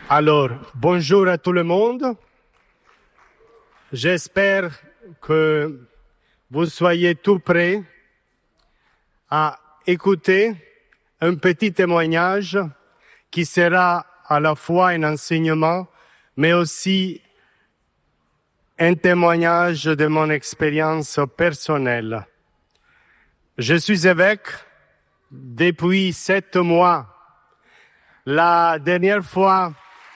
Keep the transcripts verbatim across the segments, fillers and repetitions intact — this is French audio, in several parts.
Alors, bonjour à tout le monde. J'espère que vous soyez tout prêts à écouter un petit témoignage qui sera à la fois un enseignement, mais aussi un témoignage de mon expérience personnelle. Je suis évêque depuis sept mois. La dernière fois,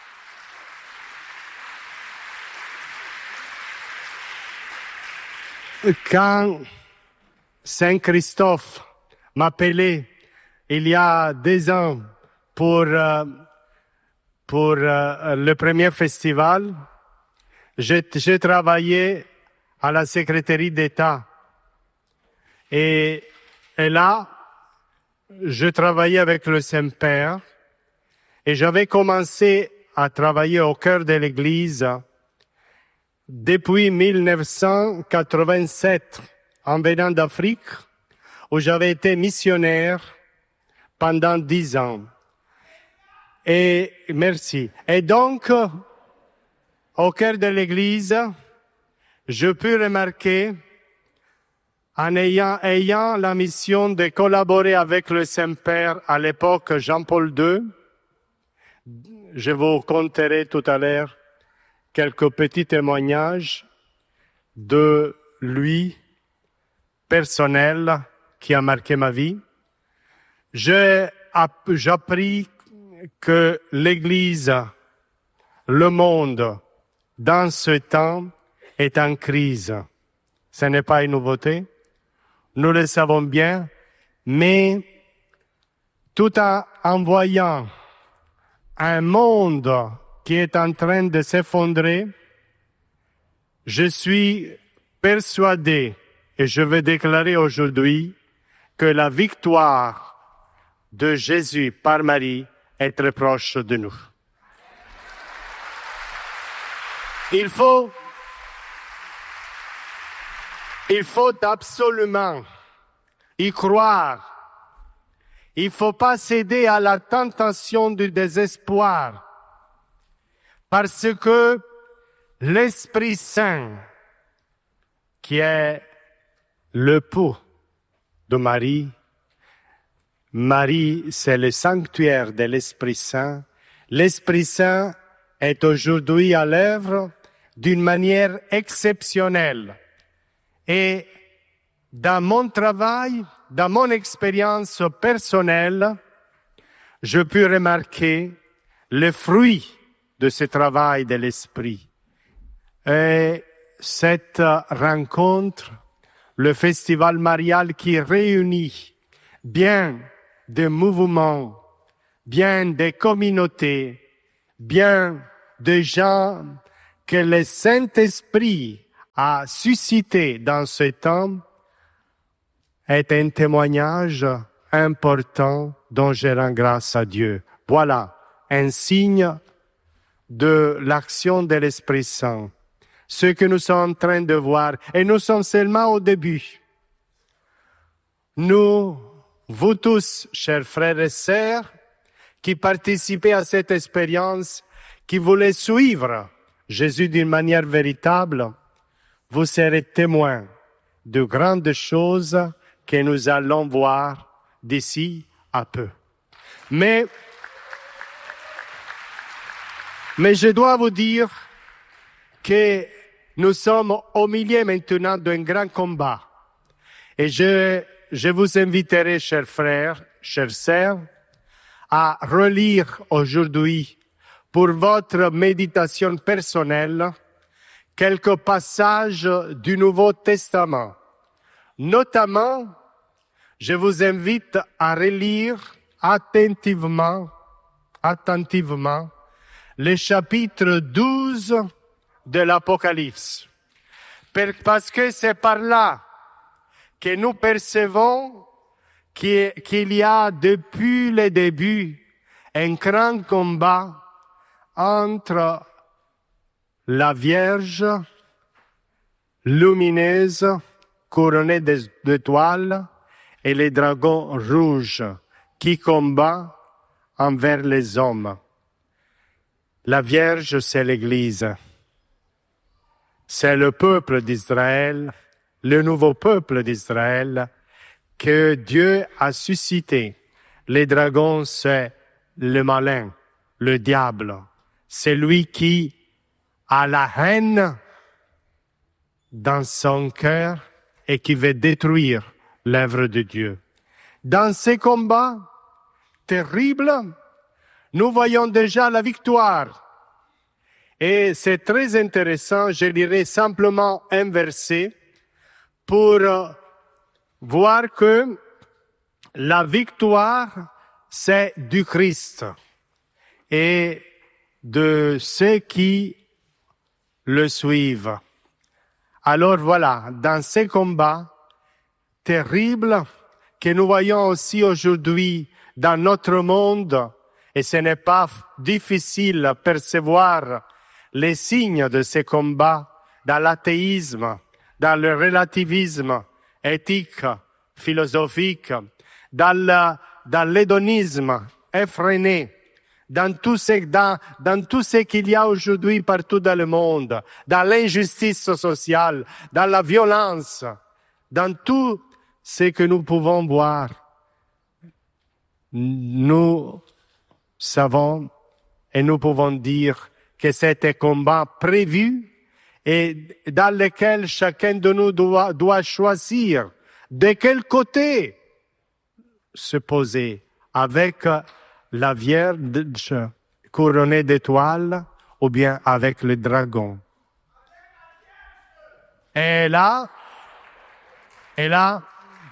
quand Saint Christophe m'appelait il y a deux ans pour, euh, pour euh, le premier festival, j'ai, j'ai travaillé à la secrétaire d'État. Et, et là, je travaillais avec le Saint-Père et j'avais commencé à travailler au cœur de l'Église depuis mille neuf cent quatre-vingt-sept, en venant d'Afrique, où j'avais été missionnaire pendant dix ans. Et merci. Et donc, au cœur de l'Église, je peux remarquer, en ayant, ayant la mission de collaborer avec le Saint-Père à l'époque Jean-Paul deux, je vous conterai tout à l'heure quelques petits témoignages de lui, personnel, qui a marqué ma vie. J'ai appris que l'Église, le monde, dans ce temps, est en crise. Ce n'est pas une nouveauté, nous le savons bien, mais tout en, en voyant un monde qui est en train de s'effondrer, je suis persuadé, et je veux déclarer aujourd'hui, que la victoire de Jésus par Marie est très proche de nous. Il faut, il faut absolument y croire. Il ne faut pas céder à la tentation du désespoir, parce que l'Esprit Saint, qui est le pou de Marie, Marie, c'est le sanctuaire de l'Esprit Saint. L'Esprit Saint est aujourd'hui à l'œuvre d'une manière exceptionnelle. Et dans mon travail, dans mon expérience personnelle, je peux remarquer le fruit de ce travail de l'Esprit. Et cette rencontre, le festival marial qui réunit bien des mouvements, bien des communautés, bien des gens que le Saint-Esprit a suscité dans ce temps, est un témoignage important dont je rends grâce à Dieu. Voilà un signe de l'action de l'Esprit Saint. Ce que nous sommes en train de voir, et nous sommes seulement au début. Nous, vous tous, chers frères et sœurs, qui participez à cette expérience, qui voulez suivre Jésus d'une manière véritable, vous serez témoins de grandes choses que nous allons voir d'ici à peu. Mais, mais je dois vous dire que nous sommes au milieu maintenant d'un grand combat. Et je, je vous inviterai, chers frères, chères sœurs, à relire aujourd'hui, pour votre méditation personnelle, quelques passages du Nouveau Testament. Notamment, je vous invite à relire attentivement, attentivement, le chapitre douze de l'Apocalypse. Parce que c'est par là que nous percevons qu'il y a depuis le début un grand combat entre la Vierge lumineuse, couronnée d'étoiles, et les dragons rouges qui combattent envers les hommes. La Vierge, c'est l'Église. C'est le peuple d'Israël, le nouveau peuple d'Israël que Dieu a suscité. Les dragons, c'est le malin, le diable. C'est lui qui a la haine dans son cœur et qui veut détruire l'œuvre de Dieu. Dans ces combats terribles, nous voyons déjà la victoire. Et c'est très intéressant, je lirai simplement un verset pour voir que la victoire, c'est du Christ et de ceux qui le suivent. Alors voilà, dans ces combats terribles que nous voyons aussi aujourd'hui dans notre monde, et ce n'est pas difficile de percevoir les signes de ces combats dans l'athéisme, dans le relativisme éthique, philosophique, dans, le, dans l'hédonisme effréné, dans tout ce, dans, dans tout ce qu'il y a aujourd'hui partout dans le monde, dans l'injustice sociale, dans la violence, dans tout ce que nous pouvons voir. Nous savons et nous pouvons dire que c'est un combat prévu et dans lequel chacun de nous doit, doit choisir de quel côté se poser, avec la Vierge couronnée d'étoiles ou bien avec le dragon. Et là, et là,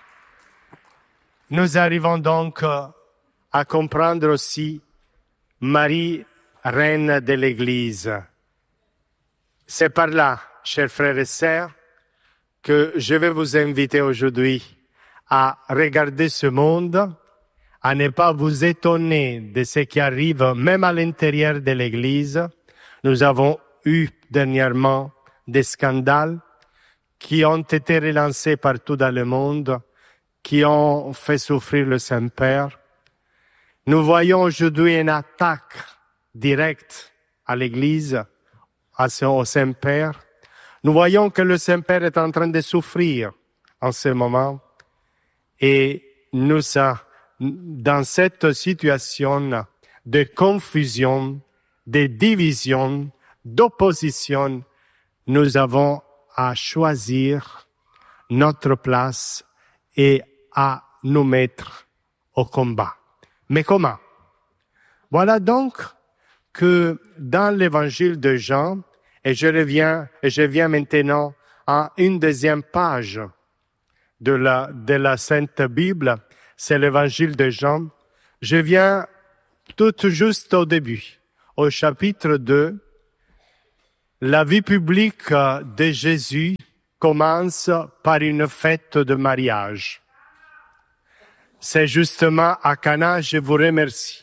nous arrivons donc à comprendre aussi Marie, reine de l'Église. C'est par là, chers frères et sœurs, que je vais vous inviter aujourd'hui à regarder ce monde, à ne pas vous étonner de ce qui arrive même à l'intérieur de l'Église. Nous avons eu dernièrement des scandales qui ont été relancés partout dans le monde, qui ont fait souffrir le Saint-Père. Nous voyons aujourd'hui une attaque directe à l'Église, au Saint-Père. Nous voyons que le Saint-Père est en train de souffrir en ce moment. Et nous, dans cette situation de confusion, de division, d'opposition, nous avons à choisir notre place et à nous mettre au combat. Mais comment? Voilà donc que dans l'évangile de Jean, et je reviens, et je viens maintenant à une deuxième page de la, de la Sainte Bible, c'est l'évangile de Jean. Je viens tout juste au début, au chapitre deux. La vie publique de Jésus commence par une fête de mariage. C'est justement à Cana, je vous remercie.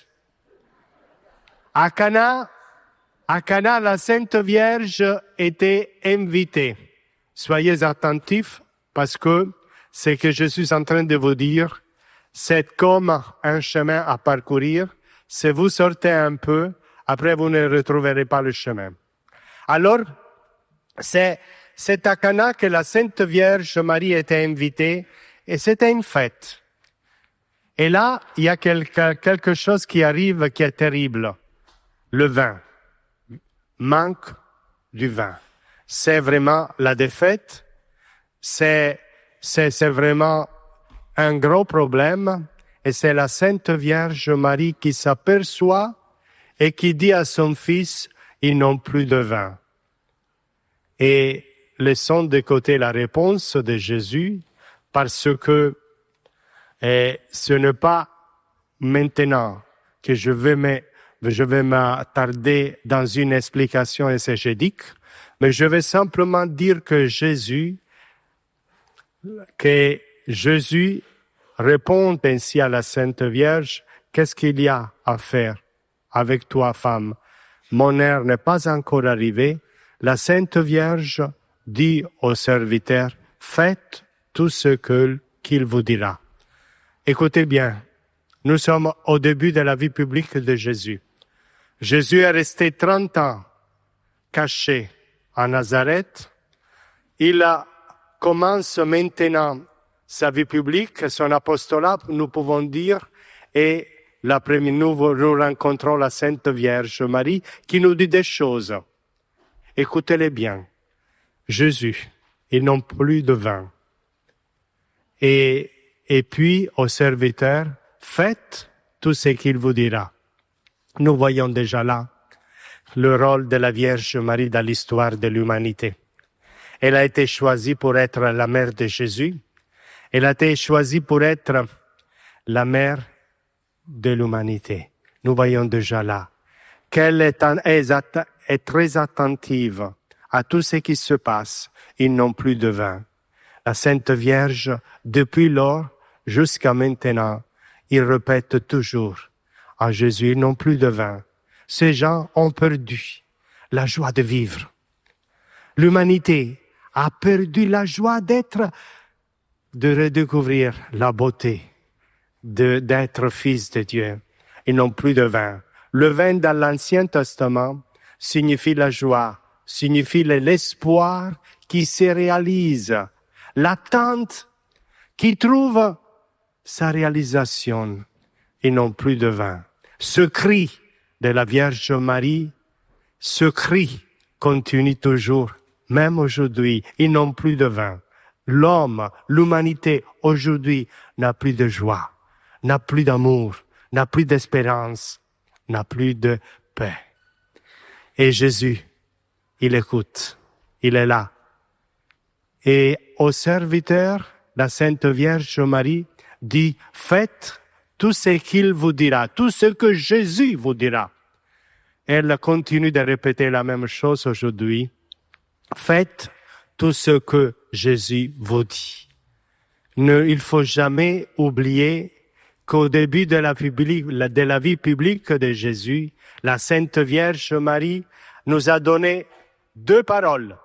À Cana, à Cana, la Sainte Vierge était invitée. Soyez attentifs parce que ce que je suis en train de vous dire, c'est comme un chemin à parcourir. Si vous sortez un peu, après vous ne retrouverez pas le chemin. Alors, c'est, c'est à Cana que la Sainte Vierge Marie était invitée et c'était une fête. Et là, il y a quelque, quelque chose qui arrive qui est terrible. Le vin. Manque du vin. C'est vraiment la défaite. C'est, c'est, c'est vraiment un gros problème. Et c'est la Sainte Vierge Marie qui s'aperçoit et qui dit à son fils, ils n'ont plus de vin. Et laissons de côté la réponse de Jésus parce que et ce n'est pas maintenant que je vais me, je vais m'attarder dans une explication exégétique, mais je vais simplement dire que Jésus, que Jésus répond ainsi à la Sainte Vierge, qu'est-ce qu'il y a à faire avec toi, femme? Mon heure n'est pas encore arrivée. La Sainte Vierge dit au serviteur, faites tout ce que, qu'il vous dira. Écoutez bien, nous sommes au début de la vie publique de Jésus. Jésus est resté trente ans caché à Nazareth. Il a, commence maintenant sa vie publique, son apostolat, nous pouvons dire, et la première, nous, nous rencontrons la Sainte Vierge Marie qui nous dit des choses. Écoutez-les bien. Jésus, ils n'ont plus de vin. Et, et puis, aux serviteurs, faites tout ce qu'il vous dira. Nous voyons déjà là le rôle de la Vierge Marie dans l'histoire de l'humanité. Elle a été choisie pour être la mère de Jésus. Elle a été choisie pour être la mère de l'humanité. Nous voyons déjà là qu'elle est, est, est très attentive à tout ce qui se passe. Ils n'ont plus de vin. La Sainte Vierge, depuis lors jusqu'à maintenant, il répète toujours à Jésus, ils n'ont plus de vin. Ces gens ont perdu la joie de vivre. L'humanité a perdu la joie d'être, de redécouvrir la beauté, de, d'être fils de Dieu. Ils n'ont plus de vin. Le vin dans l'Ancien Testament signifie la joie, signifie l'espoir qui se réalise, l'attente qui trouve sa réalisation. Ils n'ont plus de vin. Ce cri de la Vierge Marie, ce cri continue toujours, même aujourd'hui. Ils n'ont plus de vin. L'homme, l'humanité aujourd'hui n'a plus de joie, n'a plus d'amour, n'a plus d'espérance, n'a plus de paix. Et Jésus, il écoute, il est là. Et aux serviteurs, la Sainte Vierge Marie dit, faites tout ce qu'il vous dira, tout ce que Jésus vous dira. Elle continue de répéter la même chose aujourd'hui. Faites tout ce que Jésus vous dit. Ne, il faut jamais oublier qu'au début de la, publique, de la vie publique de Jésus, la Sainte Vierge Marie nous a donné deux paroles.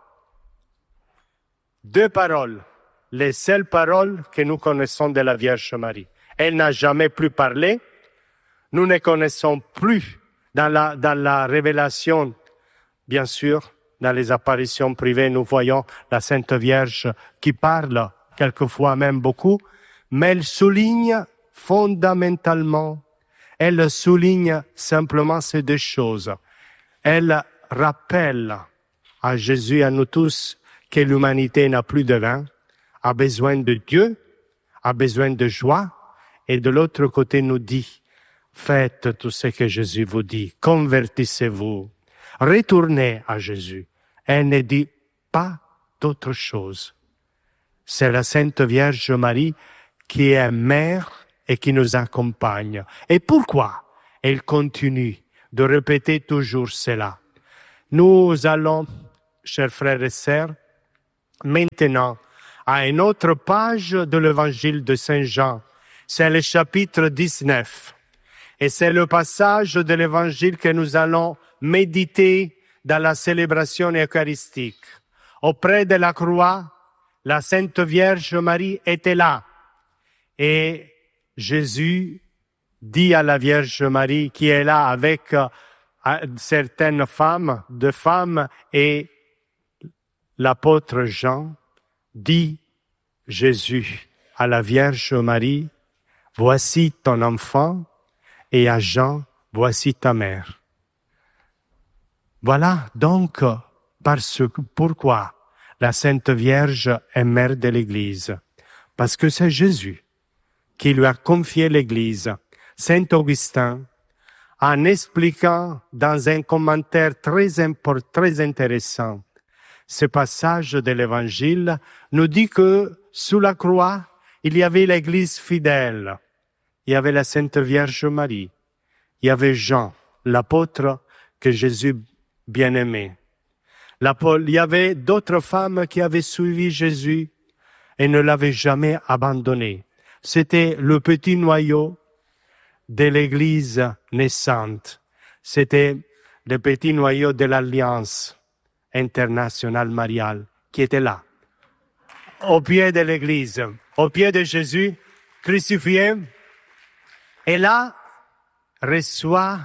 Deux paroles. Les seules paroles que nous connaissons de la Vierge Marie. Elle n'a jamais plus parlé. Nous ne connaissons plus dans la, dans la révélation, bien sûr, dans les apparitions privées, nous voyons la Sainte Vierge qui parle, quelquefois même beaucoup, mais elle souligne fondamentalement, elle souligne simplement ces deux choses. Elle rappelle à Jésus, à nous tous, que l'humanité n'a plus de vin, a besoin de Dieu, a besoin de joie, et de l'autre côté nous dit, faites tout ce que Jésus vous dit, convertissez-vous, retournez à Jésus. Elle ne dit pas d'autre chose. C'est la Sainte Vierge Marie qui est mère et qui nous accompagne. Et pourquoi elle continue de répéter toujours cela? Nous allons, chers frères et sœurs, maintenant à une autre page de l'Évangile de Saint Jean. C'est le chapitre dix-neuf. Et c'est le passage de l'Évangile que nous allons méditer dans la célébration eucharistique. Auprès de la croix, la Sainte Vierge Marie était là. Et Jésus dit à la Vierge Marie qui est là avec euh, certaines femmes, deux femmes, et l'apôtre Jean dit, Jésus, à la Vierge Marie, voici ton enfant, et à Jean, voici ta mère. Voilà donc parce, pourquoi la Sainte Vierge est mère de l'Église. Parce que c'est Jésus qui lui a confié l'Église. Saint Augustin, en expliquant dans un commentaire très important, très intéressant, ce passage de l'Évangile, nous dit que sous la croix, il y avait l'Église fidèle. Il y avait la Sainte Vierge Marie. Il y avait Jean, l'apôtre que Jésus bien-aimé. Il y avait d'autres femmes qui avaient suivi Jésus et ne l'avaient jamais abandonné. C'était le petit noyau de l'Église naissante. C'était le petit noyau de l'Alliance internationale mariale qui était là, au pied de l'Église, au pied de Jésus crucifié. Et là, reçoit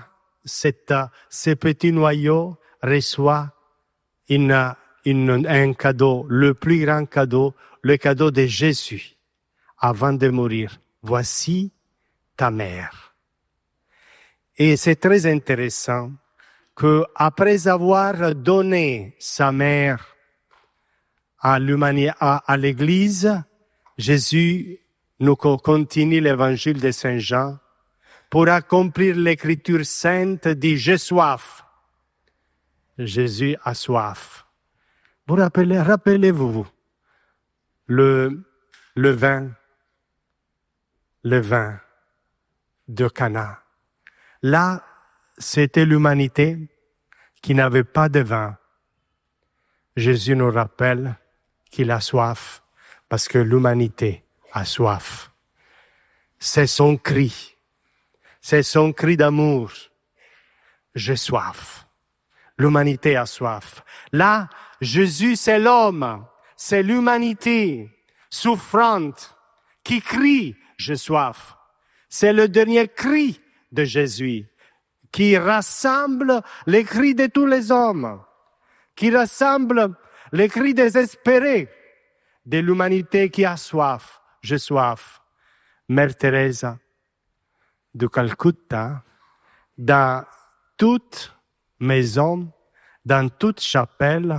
cette, ce petit noyau reçoit une, une, un cadeau, le plus grand cadeau, le cadeau de Jésus, avant de mourir. Voici ta mère. Et c'est très intéressant que après avoir donné sa mère à l'humanité, à, à l'Église, Jésus nous continue l'évangile de Saint Jean pour accomplir l'écriture sainte dit « J'ai soif ». Jésus a soif. Vous rappelez, rappelez-vous le, le vin, le vin de Cana. Là, c'était l'humanité qui n'avait pas de vin. Jésus nous rappelle qu'il a soif parce que l'humanité a soif. C'est son cri. C'est son cri d'amour. J'ai soif. L'humanité a soif. Là, Jésus, c'est l'homme. C'est l'humanité souffrante qui crie « J'ai soif ». C'est le dernier cri de Jésus qui rassemble les cris de tous les hommes, qui rassemble les cris désespérés de l'humanité qui a soif. J'ai soif. Mère Thérèse de Calcutta, dans toute maison, dans toute chapelle,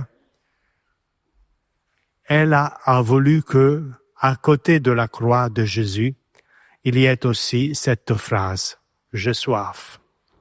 elle a, a voulu que, à côté de la croix de Jésus, il y ait aussi cette phrase, « J'ai soif »,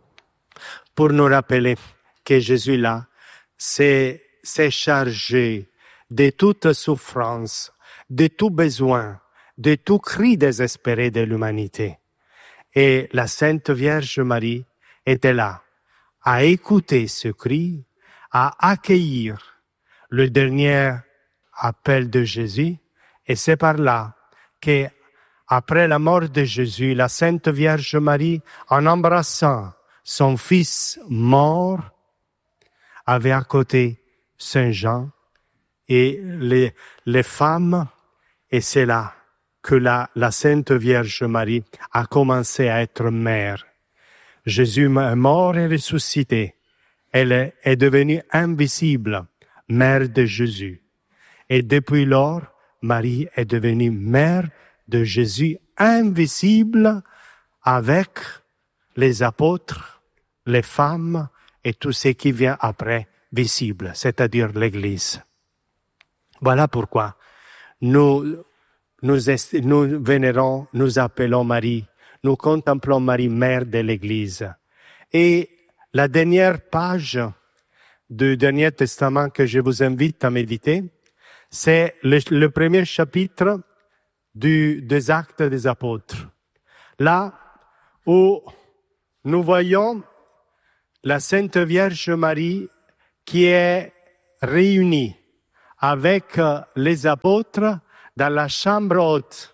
pour nous rappeler que Jésus là, s'est, s'est chargé de toute souffrance, de tout besoin, de tout cri désespéré de l'humanité. Et la Sainte Vierge Marie était là, à écouter ce cri, à accueillir le dernier appel de Jésus, et c'est par là que, après la mort de Jésus, la Sainte Vierge Marie, en embrassant son Fils mort, avait à côté Saint Jean et les, les femmes, et c'est là que la, la Sainte Vierge Marie a commencé à être mère. Jésus est mort et ressuscité. Elle est, est devenue invisible, mère de Jésus. Et depuis lors, Marie est devenue mère de Jésus invisible avec les apôtres, les femmes et tout ce qui vient après visible, c'est-à-dire l'Église. Voilà pourquoi nous, nous, est, nous vénérons, nous appelons Marie, nous contemplons Marie, mère de l'Église. Et la dernière page du Dernier Testament que je vous invite à méditer, c'est le, le premier chapitre du, des Actes des Apôtres. Là où nous voyons la Sainte Vierge Marie qui est réunie avec les apôtres dans la chambre haute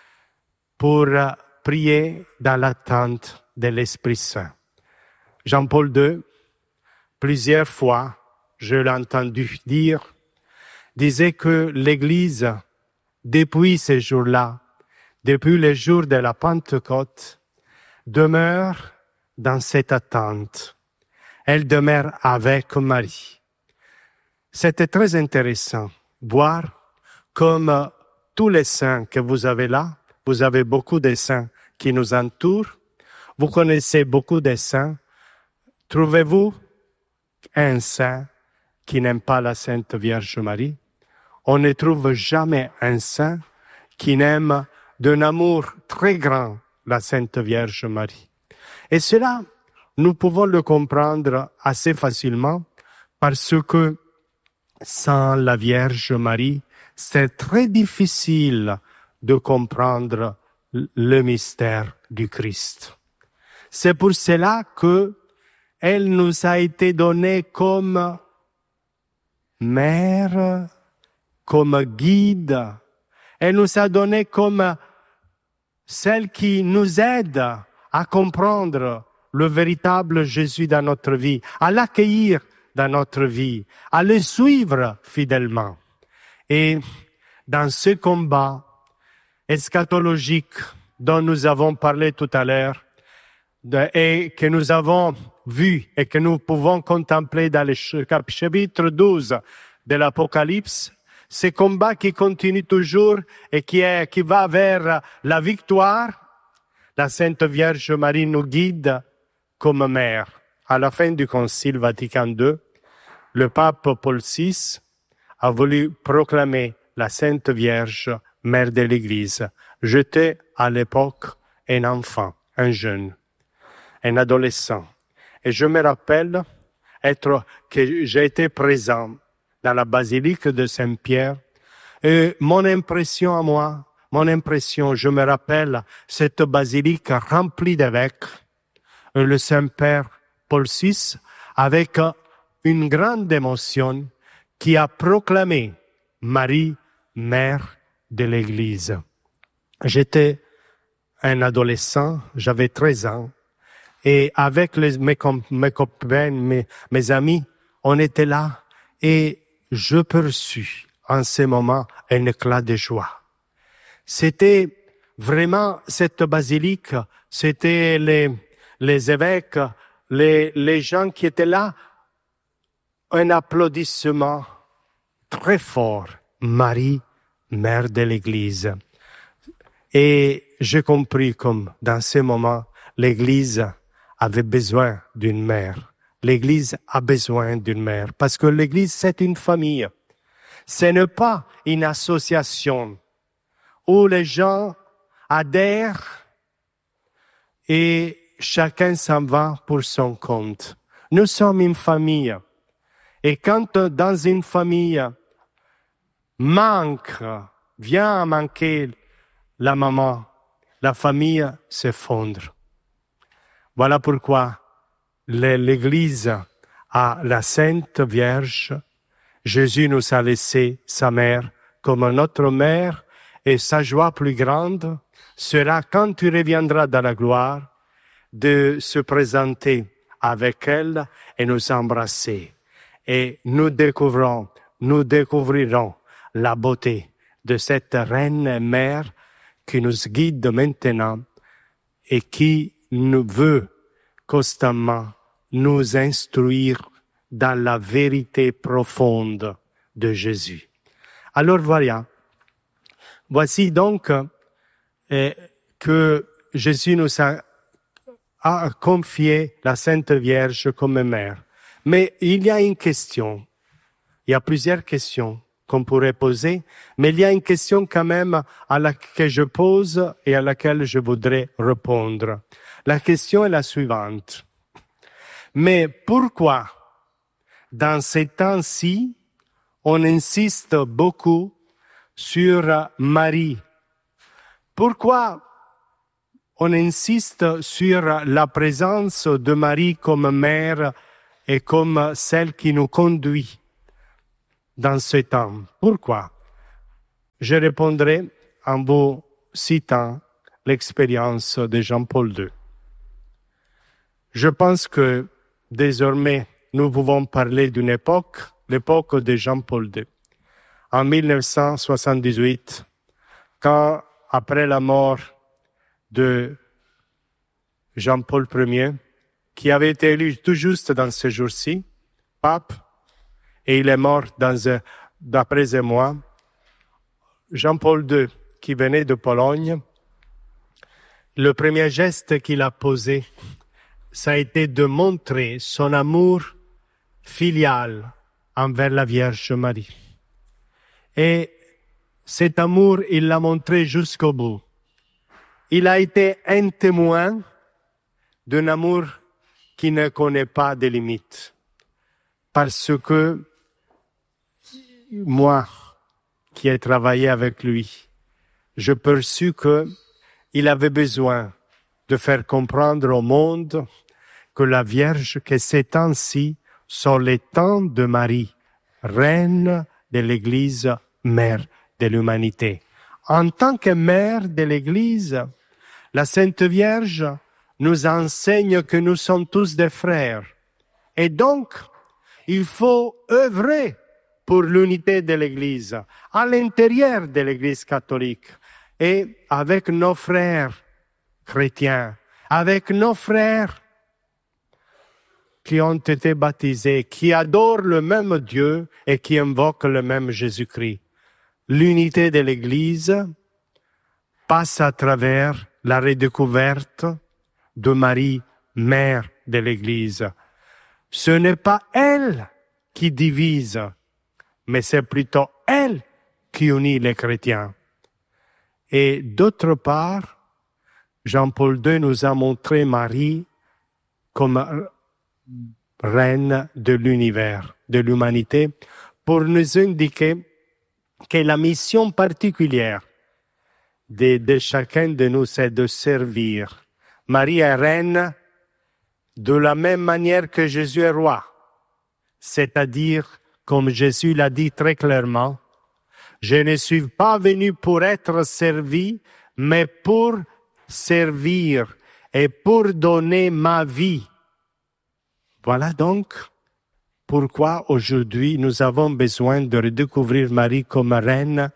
pour prier dans l'attente de l'Esprit Saint. Jean-Paul deux, plusieurs fois, je l'ai entendu dire, disait que l'Église, depuis ces jours-là, depuis les jours de la Pentecôte, demeure dans cette attente. Elle demeure avec Marie. C'était très intéressant voir comme tous les saints que vous avez là, vous avez beaucoup de saints qui nous entourent, vous connaissez beaucoup de saints. Trouvez-vous un saint qui n'aime pas la Sainte Vierge Marie? On ne trouve jamais un saint qui n'aime d'un amour très grand la Sainte Vierge Marie. Et cela, nous pouvons le comprendre assez facilement parce que sans la Vierge Marie, c'est très difficile de comprendre le mystère du Christ. C'est pour cela que elle nous a été donnée comme mère, comme guide. Elle nous a donné comme celle qui nous aide à comprendre le véritable Jésus dans notre vie, à l'accueillir dans notre vie, à le suivre fidèlement. Et dans ce combat eschatologique dont nous avons parlé tout à l'heure et que nous avons vu et que nous pouvons contempler dans le chapitre douze de l'Apocalypse, ce combat qui continue toujours et qui, est, qui va vers la victoire, la Sainte Vierge Marie nous guide comme mère. À la fin du Concile Vatican deux, le pape Paul six a voulu proclamer la Sainte Vierge mère de l'Église. J'étais à l'époque un enfant, un jeune, un adolescent. Et je me rappelle être, que j'ai été présent dans la basilique de Saint-Pierre. Et mon impression à moi, mon impression, je me rappelle cette basilique remplie d'évêques. Le Saint-Père Paul six, avec une grande émotion, qui a proclamé Marie, mère de l'Église. J'étais un adolescent, j'avais treize ans, et avec les, mes, mes copains, mes, mes amis, on était là, et je perçus en ce moment un éclat de joie. C'était vraiment cette basilique, c'était les, les évêques, les, les gens qui étaient là, un applaudissement très fort. Marie, mère de l'Église. Et j'ai compris comme dans ce moment, l'Église avait besoin d'une mère. L'Église a besoin d'une mère parce que l'Église, c'est une famille. Ce n'est pas une association où les gens adhèrent et chacun s'en va pour son compte. Nous sommes une famille. Et quand dans une famille manque, vient à manquer la maman, la famille s'effondre. Voilà pourquoi l'Église a la Sainte Vierge. Jésus nous a laissé sa mère comme notre mère et sa joie plus grande sera quand tu reviendras dans la gloire de se présenter avec elle et nous embrasser. Et nous découvrons, nous découvrirons la beauté de cette reine mère qui nous guide maintenant et qui nous veut constamment nous instruire dans la vérité profonde de Jésus. Alors voilà, voici donc euh, que Jésus nous a, a confié la Sainte Vierge comme mère. Mais il y a une question, il y a plusieurs questions qu'on pourrait poser, mais il y a une question quand même à laquelle je pose et à laquelle je voudrais répondre. La question est la suivante. Mais pourquoi, dans ces temps-ci, on insiste beaucoup sur Marie? Pourquoi on insiste sur la présence de Marie comme mère et comme celle qui nous conduit dans ce temps? Pourquoi? Je répondrai en vous citant l'expérience de Jean-Paul deux. Je pense que désormais, nous pouvons parler d'une époque, l'époque de Jean-Paul deux. En mille neuf cent soixante-dix-huit, quand, après la mort de Jean-Paul Ier, qui avait été élu tout juste dans ce jour-ci, pape, et il est mort dans un, d'après un mois, Jean-Paul deux, qui venait de Pologne, le premier geste qu'il a posé, ça a été de montrer son amour filial envers la Vierge Marie. Et cet amour, il l'a montré jusqu'au bout. Il a été un témoin d'un amour qui ne connaît pas de limites. Parce que moi, qui ai travaillé avec lui, je perçus qu'il avait besoin de faire comprendre au monde que la Vierge, que ces temps-ci sont les temps de Marie, reine de l'Église, mère de l'humanité. En tant que mère de l'Église, la Sainte Vierge nous enseigne que nous sommes tous des frères. Et donc, il faut œuvrer pour l'unité de l'Église, à l'intérieur de l'Église catholique, et avec nos frères chrétiens, avec nos frères qui ont été baptisés, qui adorent le même Dieu et qui invoquent le même Jésus-Christ. L'unité de l'Église passe à travers la redécouverte de Marie, mère de l'Église. Ce n'est pas elle qui divise, mais c'est plutôt elle qui unit les chrétiens. Et d'autre part, Jean-Paul deux nous a montré Marie comme reine de l'univers, de l'humanité, pour nous indiquer que la mission particulière de, de chacun de nous, c'est de servir. Marie est reine de la même manière que Jésus est roi. C'est-à-dire, comme Jésus l'a dit très clairement, je ne suis pas venu pour être servi, mais pour servir et pour donner ma vie. Voilà donc pourquoi aujourd'hui nous avons besoin de redécouvrir Marie comme reine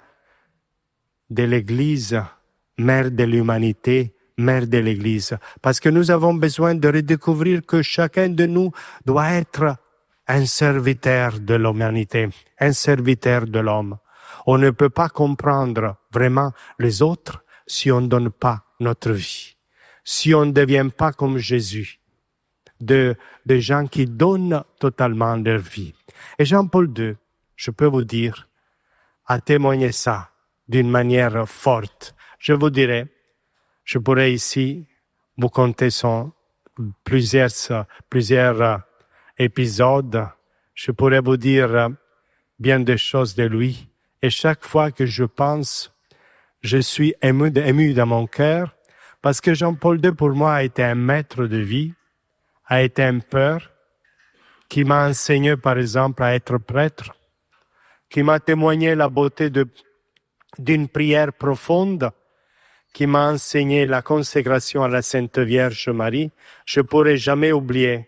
de l'Église, mère de l'humanité, mère de l'Église. Parce que nous avons besoin de redécouvrir que chacun de nous doit être un serviteur de l'humanité, un serviteur de l'homme. On ne peut pas comprendre vraiment les autres si on ne donne pas notre vie, si on ne devient pas comme Jésus, de, de gens qui donnent totalement leur vie. Et Jean-Paul deux, je peux vous dire, a témoigné ça d'une manière forte. Je vous dirais, je pourrais ici vous conter son plusieurs, plusieurs épisodes. Je pourrais vous dire bien des choses de lui. Et chaque fois que je pense, je suis ému, ému dans mon cœur, parce que Jean-Paul deux, pour moi, a été un maître de vie, a été un père, qui m'a enseigné, par exemple, à être prêtre, qui m'a témoigné la beauté de, d'une prière profonde, qui m'a enseigné la consécration à la Sainte Vierge Marie. Je pourrai jamais oublier,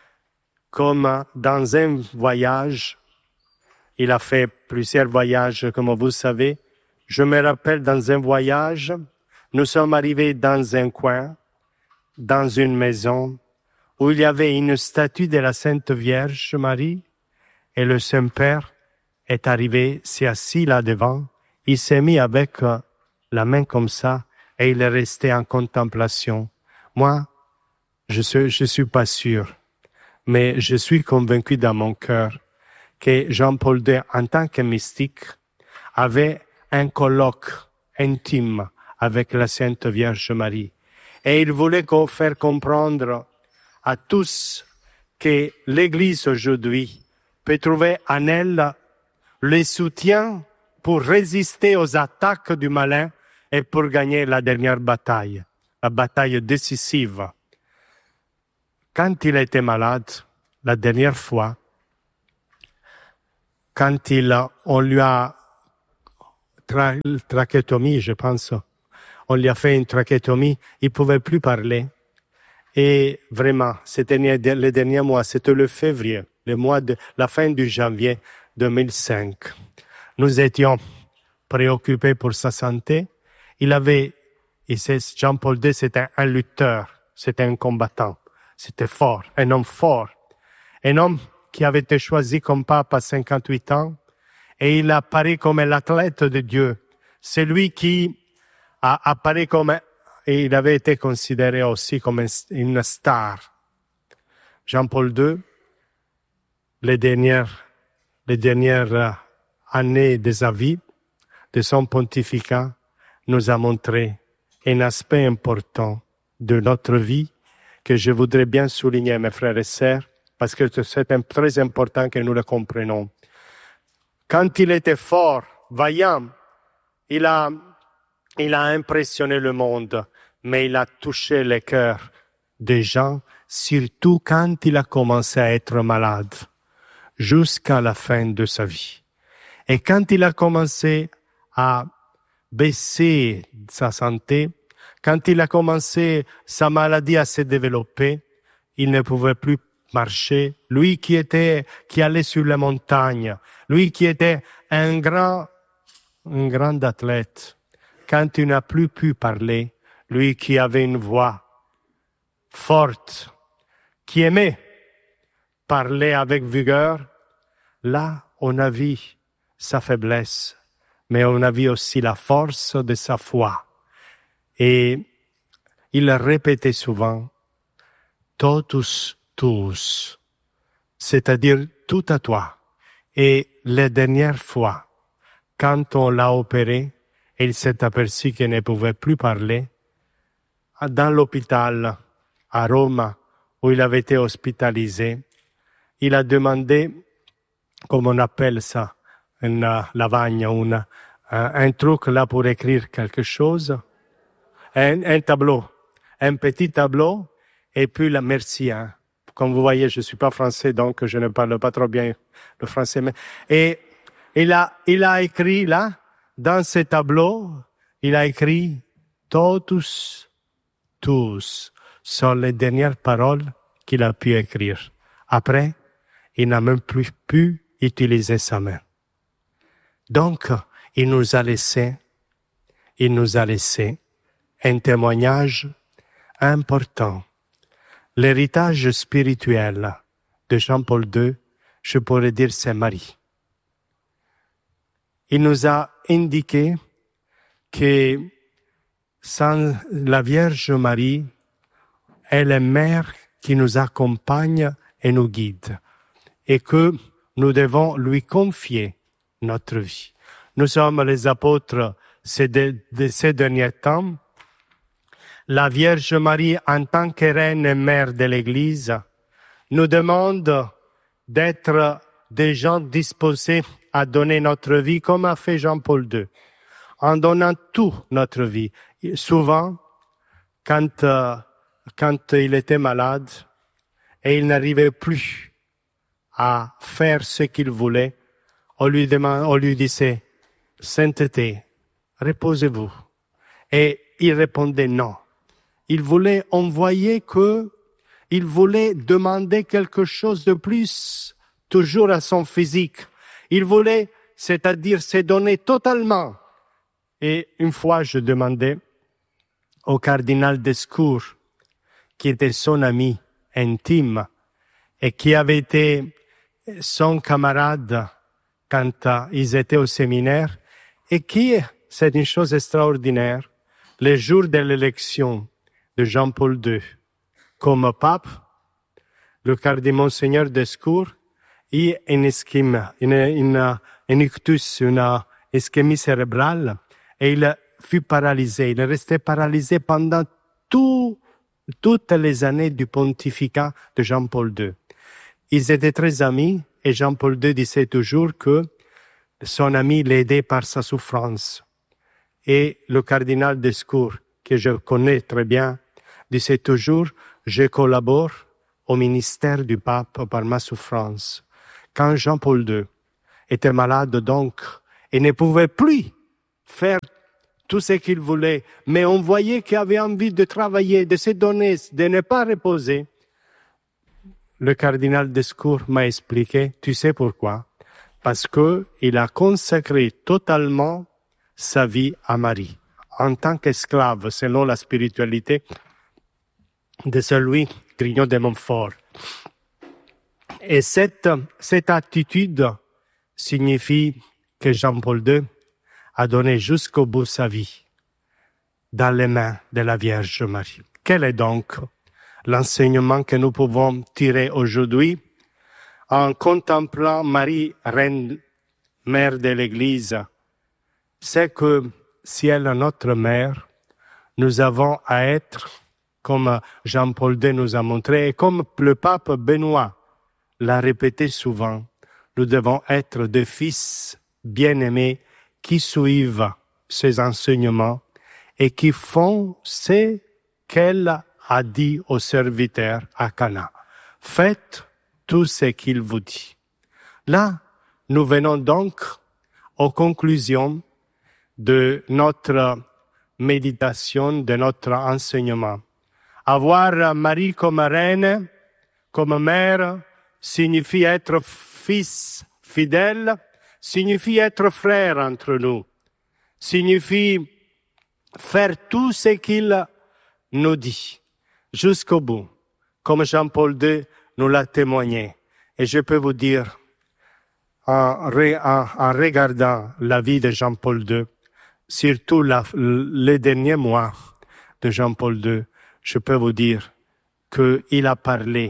comme dans un voyage, il a fait plusieurs voyages, comme vous savez. Je me rappelle, dans un voyage, nous sommes arrivés dans un coin, dans une maison, où il y avait une statue de la Sainte Vierge Marie, et le Saint-Père est arrivé, s'est assis là devant, il s'est mis avec la main comme ça, et il est resté en contemplation. Moi, je suis, je suis pas sûr, mais je suis convaincu dans mon cœur que Jean-Paul deux, en tant que mystique, avait un colloque intime avec la Sainte Vierge Marie. Et il voulait faire comprendre à tous que l'Église aujourd'hui peut trouver en elle le soutien pour résister aux attaques du malin et pour gagner la dernière bataille, la bataille décisive. Quand il était malade, la dernière fois, quand il, on lui a tra, trachétomie, je pense, on lui a fait une trachétomie, il pouvait plus parler. Et vraiment, c'était le dernier mois, c'était le février, le mois de la fin du janvier deux mille cinq. Nous étions préoccupés pour sa santé. Il avait, et c'est Jean-Paul deux, c'était un lutteur, c'était un combattant, c'était fort, un homme fort, un homme qui avait été choisi comme pape à cinquante-huit ans, et il apparaît comme l'athlète de Dieu. C'est lui qui a apparu comme, et il avait été considéré aussi comme une star. Jean-Paul deux, les dernières, les dernières années de sa vie, de son pontificat, nous a montré un aspect important de notre vie que je voudrais bien souligner, mes frères et sœurs, parce que c'est très important que nous le comprenions. Quand il était fort, vaillant, il a, il a impressionné le monde, mais il a touché les cœurs des gens, surtout quand il a commencé à être malade, jusqu'à la fin de sa vie. Et quand il a commencé à baisser sa santé, quand il a commencé, sa maladie à se développer, il ne pouvait plus marcher. Lui qui était, qui allait sur la montagne, lui qui était un grand, un grand athlète, quand il n'a plus pu parler, lui qui avait une voix forte, qui aimait, parler avec vigueur. Là, on a vu sa faiblesse, mais on a vu aussi la force de sa foi. Et il répétait souvent « totus tuus », c'est-à-dire « tout à toi ». Et la dernière fois, quand on l'a opéré, et il s'est aperçu qu'il ne pouvait plus parler, dans l'hôpital à Rome, où il avait été hospitalisé, il a demandé, comme on appelle ça, une lavagna, une, un truc là pour écrire quelque chose, un, un tableau, un petit tableau, et puis la merci. Hein. Comme vous voyez, je suis pas français, donc je ne parle pas trop bien le français. Mais, et il a, il a écrit là, dans ce tableau, il a écrit « totus tuus » sont les dernières paroles qu'il a pu écrire. Après, il n'a même plus pu utiliser sa main. Donc, il nous a laissé, il nous a laissé un témoignage important. L'héritage spirituel de Jean-Paul deux, je pourrais dire, c'est Marie. Il nous a indiqué que sans la Vierge Marie, elle est mère qui nous accompagne et nous guide, et que nous devons lui confier notre vie. Nous sommes les apôtres de ces derniers temps. La Vierge Marie, en tant que reine et mère de l'Église, nous demande d'être des gens disposés à donner notre vie, comme a fait Jean-Paul deux, en donnant toute notre vie. Souvent, quand, euh, quand il était malade et il n'arrivait plus à faire ce qu'il voulait, on lui demande, on lui disait, « Sainteté, reposez-vous ». Et il répondait non. Il voulait envoyer que, il voulait demander quelque chose de plus, toujours à son physique. Il voulait, c'est-à-dire se donner totalement. Et une fois, je demandais au cardinal d'Escours, qui était son ami intime et qui avait été son camarade quand uh, ils étaient au séminaire, et qui, c'est une chose extraordinaire, le jour de l'élection de Jean-Paul deux comme pape, le cardinal Monseigneur d'Escours, il a une ischémie, une, une, une ictus, une ischémie cérébrale, et il fut paralysé. Il est resté paralysé pendant tout, toutes les années du pontificat de Jean-Paul deux. Ils étaient très amis, et Jean-Paul deux disait toujours que son ami l'aidait par sa souffrance. Et le cardinal d'Escours, que je connais très bien, disait toujours « Je collabore au ministère du pape par ma souffrance ». Quand Jean-Paul deux était malade donc, et ne pouvait plus faire tout ce qu'il voulait, mais on voyait qu'il avait envie de travailler, de se donner, de ne pas reposer, le cardinal d'Escours m'a expliqué, tu sais pourquoi? Parce que il a consacré totalement sa vie à Marie, en tant qu'esclave, selon la spiritualité de celui Grignon de Montfort. Et cette, cette attitude signifie que Jean-Paul deux a donné jusqu'au bout sa vie dans les mains de la Vierge Marie. Quel est donc l'enseignement que nous pouvons tirer aujourd'hui en contemplant Marie, reine, mère de l'Église? C'est que si elle est notre mère, nous avons à être, comme Jean-Paul deux nous a montré, et comme le pape Benoît l'a répété souvent, nous devons être des fils bien-aimés qui suivent ses enseignements et qui font ce qu'elle a dit aux serviteurs à Cana. Faites tout ce qu'il vous dit. Là, nous venons donc aux conclusions de notre méditation, de notre enseignement. Avoir Marie comme reine, comme mère, signifie être fils fidèle, signifie être frère entre nous, signifie faire tout ce qu'il nous dit, jusqu'au bout, comme Jean-Paul deux nous l'a témoigné. Et je peux vous dire, en, en, en regardant la vie de Jean-Paul deux, surtout la, les derniers mois de Jean-Paul deux, je peux vous dire qu'il a parlé.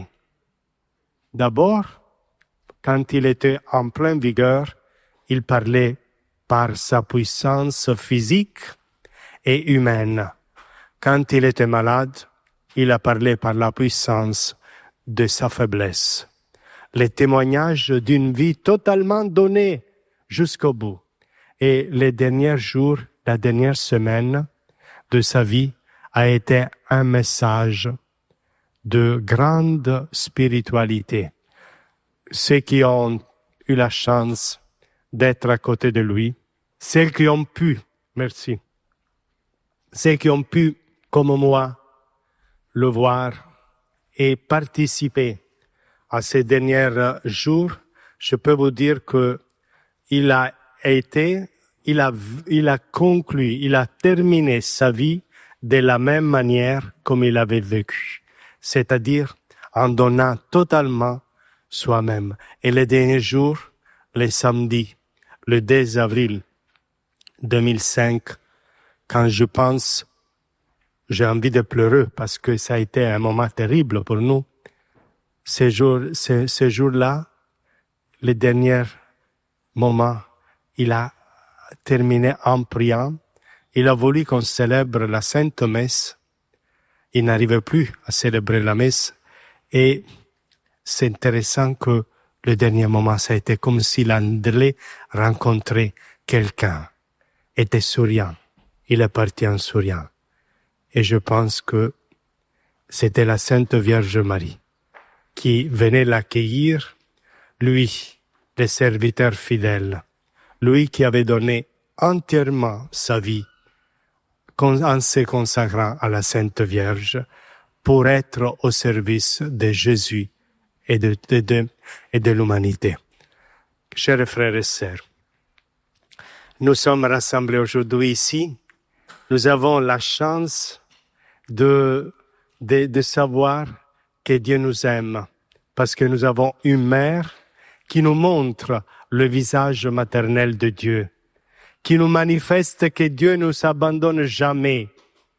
D'abord, quand il était en pleine vigueur, il parlait par sa puissance physique et humaine. Quand il était malade, il a parlé par la puissance de sa faiblesse. Les témoignages d'une vie totalement donnée jusqu'au bout. Et les derniers jours, la dernière semaine de sa vie a été un message de grande spiritualité. Ceux qui ont eu la chance d'être à côté de lui, ceux qui ont pu, merci, ceux qui ont pu, comme moi, le voir et participer à ces derniers jours, je peux vous dire que il a été, il a, il a conclu, il a terminé sa vie de la même manière comme il avait vécu, c'est-à-dire en donnant totalement soi-même. Et les derniers jours, les samedis, le deux avril deux mille cinq, quand je pense, j'ai envie de pleurer parce que ça a été un moment terrible pour nous. Ces jours, ces, ces jours-là, les derniers moments, il a terminé en priant. Il a voulu qu'on célèbre la Sainte Messe. Il n'arrivait plus à célébrer la messe. Et c'est intéressant que le dernier moment, ça a été comme s'il allait rencontrer quelqu'un. Il était souriant. Il est parti en souriant. Et je pense que c'était la Sainte Vierge Marie qui venait l'accueillir, lui, le serviteur fidèle, lui qui avait donné entièrement sa vie en se consacrant à la Sainte Vierge pour être au service de Jésus et de, de, de, et de l'humanité. Chers frères et sœurs, nous sommes rassemblés aujourd'hui ici. Nous avons la chance de, de, de savoir que Dieu nous aime, parce que nous avons une mère qui nous montre le visage maternel de Dieu, qui nous manifeste que Dieu ne nous abandonne jamais.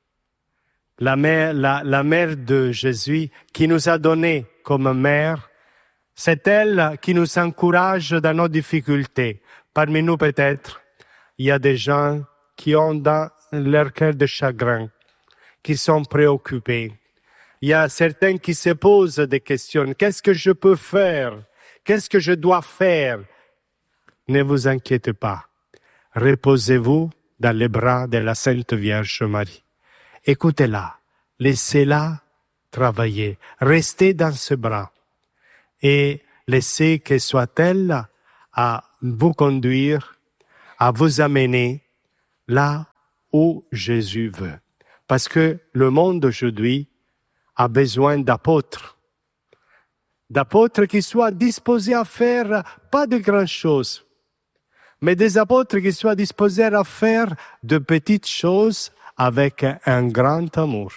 La mère, la, la mère de Jésus qui nous a donné comme mère, c'est elle qui nous encourage dans nos difficultés. Parmi nous peut-être, il y a des gens qui ont dans leur cœur de chagrin, qui sont préoccupés. Il y a certains qui se posent des questions. Qu'est-ce que je peux faire? Qu'est-ce que je dois faire? Ne vous inquiétez pas. Reposez-vous dans les bras de la Sainte Vierge Marie. Écoutez-la. Laissez-la travailler. Restez dans ses bras. Et laissez que soit-elle à vous conduire, à vous amener là où Jésus veut. Parce que le monde aujourd'hui a besoin d'apôtres. D'apôtres qui soient disposés à faire pas de grandes choses, mais des apôtres qui soient disposés à faire de petites choses avec un grand amour.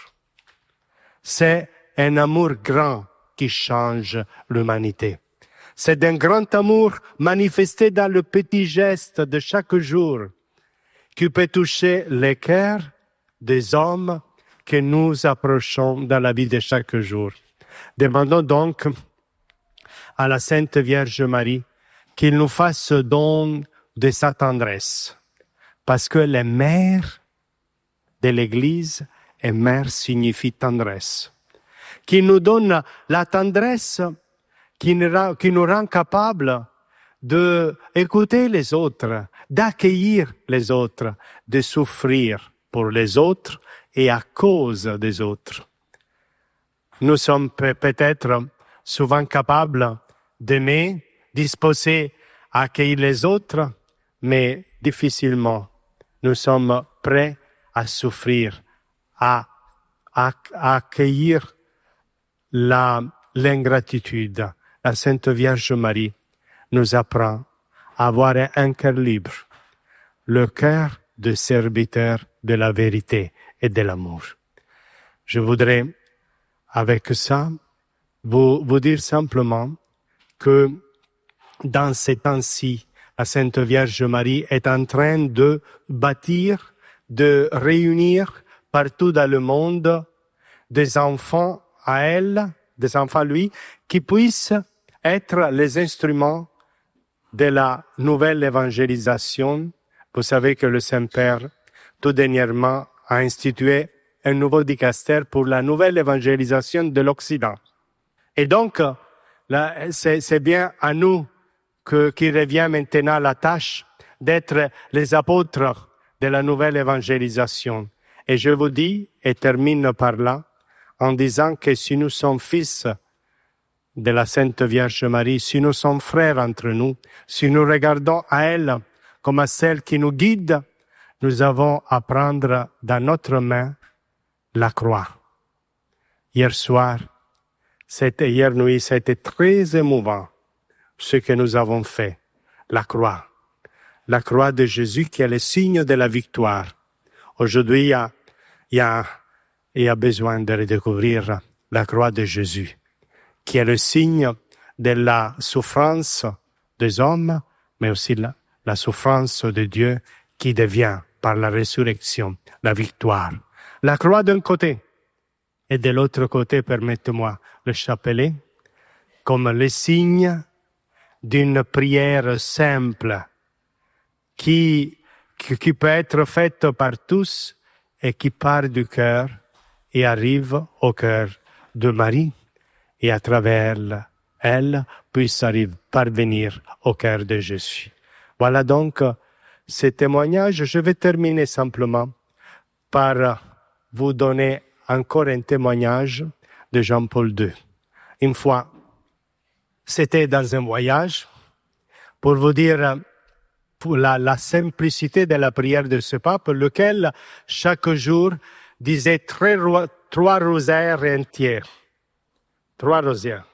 C'est un amour grand qui change l'humanité. C'est un grand amour manifesté dans le petit geste de chaque jour qui peut toucher les cœurs des hommes que nous approchons dans la vie de chaque jour. Demandons donc à la Sainte Vierge Marie qu'il nous fasse don de sa tendresse, parce que la mère de l'Église et mère signifie tendresse, qui nous donne la tendresse qui nous rend, qui nous rend capables d'écouter les autres, d'accueillir les autres, de souffrir pour les autres et à cause des autres. Nous sommes peut-être souvent capables d'aimer, disposés à accueillir les autres, mais difficilement nous sommes prêts à souffrir, à, à, à accueillir la, l'ingratitude. La Sainte Vierge Marie nous apprend à avoir un cœur libre, le cœur de serviteur de la vérité et de l'amour. Je voudrais, avec ça, vous, vous dire simplement que dans ces temps-ci, la Sainte Vierge Marie est en train de bâtir, de réunir partout dans le monde des enfants à elle, des enfants à lui, qui puissent être les instruments de la nouvelle évangélisation. Vous savez que le Saint-Père, tout dernièrement, a institué un nouveau dicastère pour la nouvelle évangélisation de l'Occident. Et donc, là, c'est, c'est bien à nous que, qu'il revient maintenant la tâche d'être les apôtres de la nouvelle évangélisation. Et je vous dis, et termine par là, en disant que si nous sommes fils de la Sainte Vierge Marie, si nous sommes frères entre nous, si nous regardons à elle comme à celle qui nous guide, nous avons à prendre dans notre main la croix. Hier soir, c'était, hier nuit, c'était très émouvant ce que nous avons fait. La croix. La croix de Jésus qui est le signe de la victoire. Aujourd'hui, il y a, il y a, il y a besoin de redécouvrir la croix de Jésus, qui est le signe de la souffrance des hommes, mais aussi la, la souffrance de Dieu qui devient, par la résurrection, la victoire. La croix d'un côté, et de l'autre côté, permettez-moi, le chapelet, comme le signe d'une prière simple, qui, qui, qui peut être faite par tous et qui part du cœur et arrive au cœur de Marie, et à travers elle, puisse arriver, parvenir au cœur de Jésus. Voilà donc ce témoignage. Je vais terminer simplement par vous donner encore un témoignage de Jean-Paul deux. Une fois, c'était dans un voyage, pour vous dire pour la, la simplicité de la prière de ce pape, lequel, chaque jour, disait très, trois rosaires entiers. Trois rosaires.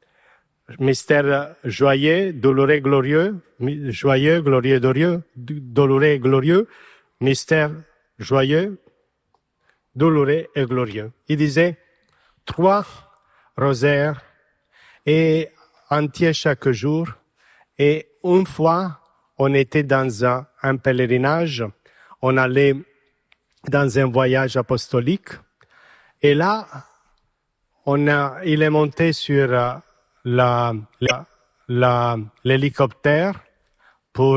Mystère joyeux, douloureux, glorieux, joyeux, glorieux, glorieux, douloureux, glorieux, mystère joyeux, douloureux et glorieux. Il disait trois rosaires et entiers chaque jour. Et une fois, on était dans un, un pèlerinage, on allait dans un voyage apostolique. Et là, on a, il est monté sur la, la, la, l'hélicoptère pour,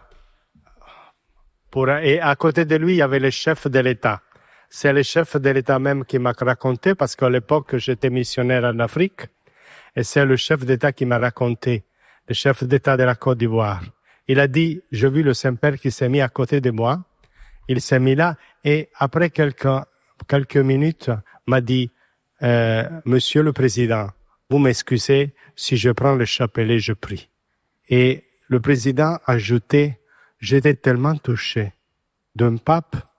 pour, et à côté de lui, il y avait le chef de l'État. C'est le chef de l'État même qui m'a raconté, parce qu'à l'époque, j'étais missionnaire en Afrique, et c'est le chef d'État qui m'a raconté, le chef d'État de la Côte d'Ivoire. Il a dit, j'ai vu le Saint-Père qui s'est mis à côté de moi, il s'est mis là, et après quelques, quelques minutes, m'a dit, euh, Monsieur le Président, vous m'excusez, si je prends le chapelet, je prie. Et le Président a ajouté, j'étais tellement touché d'un pape